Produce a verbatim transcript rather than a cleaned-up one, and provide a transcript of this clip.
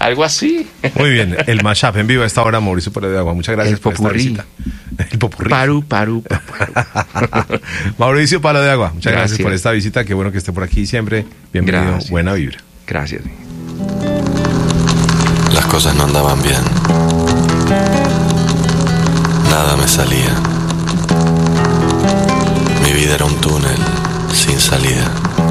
Algo así. Muy bien, el mashup en vivo a esta hora, Mauricio Palo de Agua. Muchas gracias El por esta popurrí. visita. El popurrí. Paru, paru, pa, paru. Mauricio Palo de Agua, muchas gracias. Gracias. por esta visita. Qué bueno que esté por aquí siempre. Bienvenido, Gracias. buena vibra. Gracias. Las cosas no andaban bien. Nada me salía. Mi vida era un túnel sin salida.